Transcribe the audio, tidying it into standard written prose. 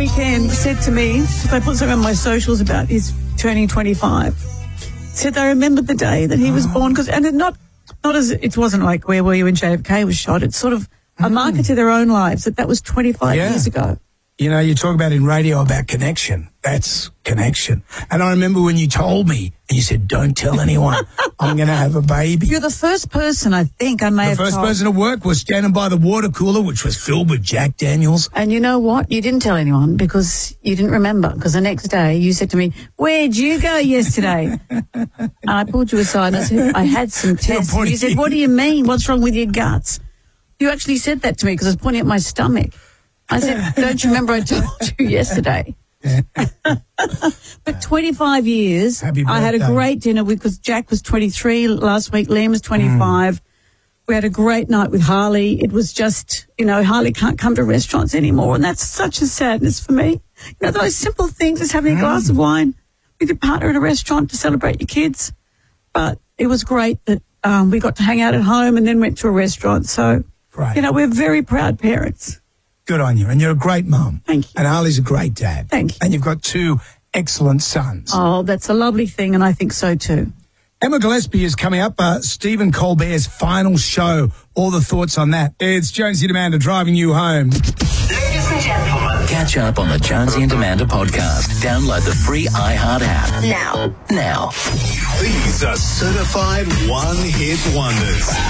weekend said to me, I put something on my socials about his turning 25, said they remembered the day that he was born, it wasn't like where were you when JFK was shot. It's sort of a marker to their own lives that was 25 years ago. You know, you talk about in radio about connection. That's connection. And I remember when you told me and you said, don't tell anyone, I'm going to have a baby. You're the first person I think I may have told. The first person at work was standing by the water cooler, which was filled with Jack Daniels. And you know what? You didn't tell anyone because you didn't remember. Because the next day you said to me, where'd you go yesterday? And I pulled you aside and I said, I had some tests. And you said, what do you mean? What's wrong with your guts? You actually said that to me because I was pointing at my stomach. I said, don't you remember I told you yesterday? But 25 years, I had a great dinner because Jack was 23 last week, Liam was 25. We had a great night with Harley. It was just, Harley can't come to restaurants anymore, and that's such a sadness for me. Those simple things as having a glass of wine with your partner at a restaurant to celebrate your kids. But it was great that we got to hang out at home and then went to a restaurant. So, we're very proud parents. Good on you. And you're a great mum. Thank you. And Harley's a great dad. Thank you. And you've got 2 excellent sons. Oh, that's a lovely thing, and I think so too. Emma Gillespie is coming up. Stephen Colbert's final show. All the thoughts on that. It's Jonesy and Amanda driving you home. Ladies and gentlemen. Catch up on the Jonesy and Amanda podcast. Download the free iHeart app. Now. These are certified one-hit wonders.